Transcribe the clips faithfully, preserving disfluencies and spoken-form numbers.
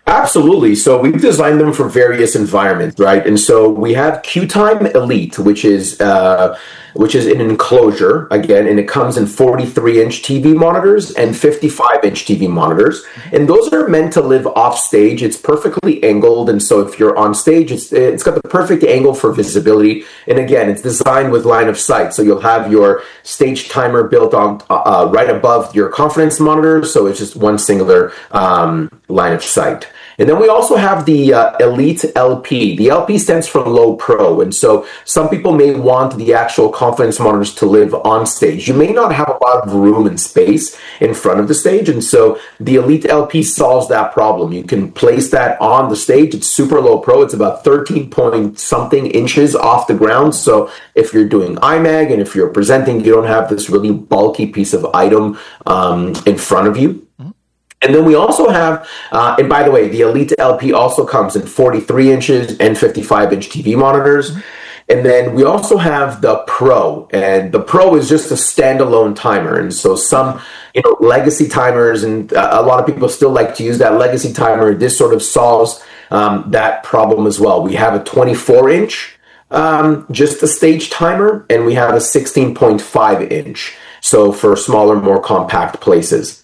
Absolutely. So we've designed them for various environments, right? And so we have QTime Elite, which is uh, which is an enclosure again, and it comes in forty-three inch T V monitors and fifty-five inch T V monitors, and those are meant to live off stage. It's perfectly angled, and so if you're on stage, it's it's got the perfect angle for visibility. And again, it's designed with line of sight, so you'll have your stage timer built on uh, right above your confidence monitor, so it's just one singular um, line of sight. And then we also have the uh, Elite L P. The L P stands for Low Pro. And so some people may want the actual confidence monitors to live on stage. You may not have a lot of room and space in front of the stage. And so the Elite L P solves that problem. You can place that on the stage. It's super low pro. It's about thirteen point something inches off the ground. So if you're doing I MAG and if you're presenting, you don't have this really bulky piece of item um, in front of you. And then we also have, uh, and by the way, the Elite L P also comes in forty-three inches and fifty-five inch T V monitors. Mm-hmm. And then we also have the Pro, and the Pro is just a standalone timer. And so some, you know, legacy timers, and uh, a lot of people still like to use that legacy timer. This sort of solves um, that problem as well. We have a twenty-four inch, um, just a stage timer, and we have a sixteen point five inch. So for smaller, more compact places.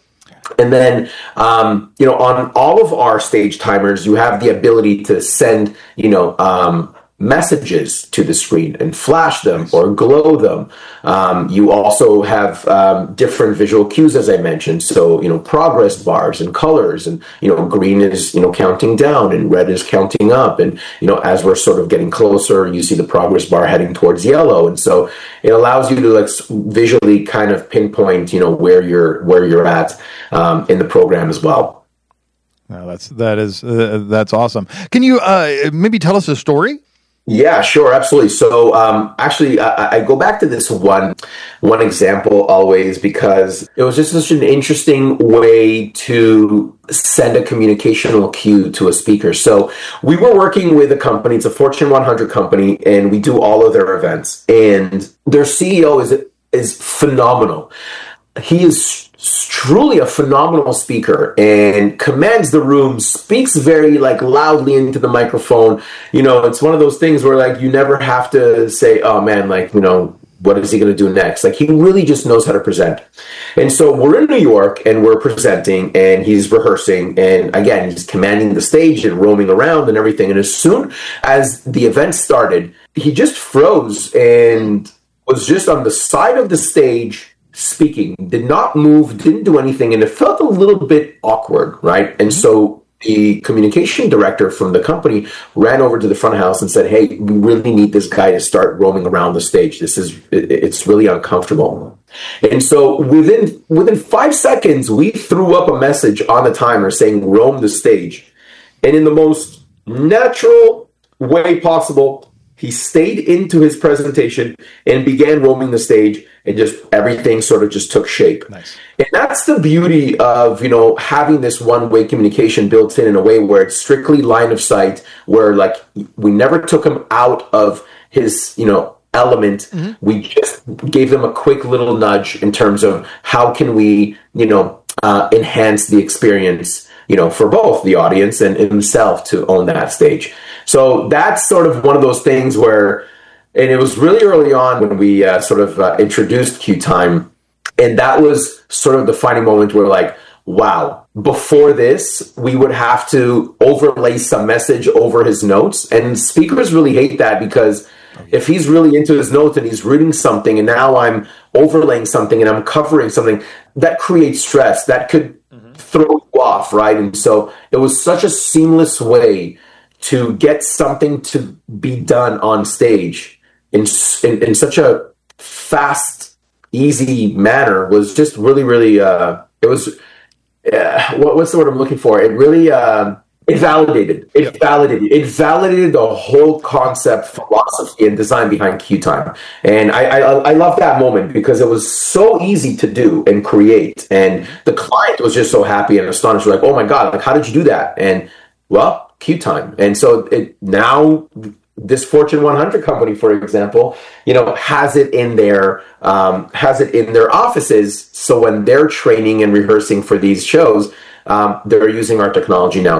And then, um, you know, on all of our stage timers, you have the ability to send, you know, um, messages to the screen and flash them or glow them. Um, you also have um, different visual cues, as I mentioned. So, you know, progress bars and colors, and, you know, green is, you know, counting down and red is counting up. And, you know, as we're sort of getting closer, you see the progress bar heading towards yellow. And so it allows you to like visually kind of pinpoint, you know, where you're, where you're at um, in the program as well. No, that's, that is, uh, that's awesome. Can you uh, maybe tell us a story? Yeah, sure, absolutely. So, um, actually, I, I go back to this one one example always because it was just such an interesting way to send a communicational cue to a speaker. So, we were working with a company; it's a Fortune one hundred company, and we do all of their events. And their C E O is is phenomenal. He is truly a phenomenal speaker and commands the room, speaks very like loudly into the microphone. You know, it's one of those things where like you never have to say, oh man, like, you know, what is he going to do next? Like he really just knows how to present. And so we're in New York and we're presenting and he's rehearsing. And again, he's commanding the stage and roaming around and everything. And as soon as the event started, he just froze and was just on the side of the stage speaking, did not move, didn't do anything, and it felt a little bit awkward, right? And so the communication director from the company ran over to the front of house and said, hey, we really need this guy to start roaming around the stage. This is, it's really uncomfortable. And so within within five seconds, we threw up a message on the timer saying, roam the stage. And in the most natural way possible, he stayed into his presentation and began roaming the stage, and just everything sort of just took shape. Nice. And that's the beauty of, you know, having this one-way communication built in in a way where it's strictly line of sight, where like we never took him out of his, you know, element. Mm-hmm. We just gave them a quick little nudge in terms of how can we, you know, uh, enhance the experience, you know, for both the audience and himself to own that stage. So that's sort of one of those things where, and it was really early on when we uh, sort of uh, introduced QTime, and that was sort of the defining moment where like, wow, before this, we would have to overlay some message over his notes, and speakers really hate that because if he's really into his notes and he's reading something and now I'm overlaying something and I'm covering something, that creates stress. That could mm-hmm. throw you off, right? And so it was such a seamless way to get something to be done on stage in, in, in such a fast, easy manner was just really, really, uh, it was, uh, what, what's the word I'm looking for? It really, uh, it validated, it yep. validated, it validated the whole concept, philosophy, and design behind QTime. And I, I, I love that moment because it was so easy to do and create. And the client was just so happy and astonished. Like, oh my God, like, how did you do that? And well, QTime. And so it now this Fortune one hundred company, for example, you know, has it in their um, has it in their offices. So when they're training and rehearsing for these shows, um, they're using our technology now.